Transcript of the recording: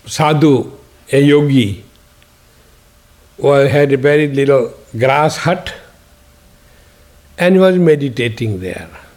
sadhu, a yogi, had a very little grass hut and was meditating there.